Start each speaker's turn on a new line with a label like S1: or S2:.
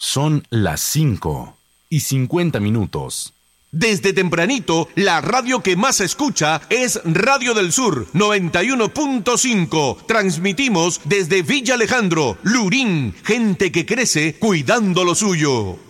S1: Son las 5:50.
S2: Desde tempranito, la radio que más se escucha es Radio del Sur 91.5. Transmitimos desde Villa Alejandro, Lurín, gente que crece cuidando lo suyo.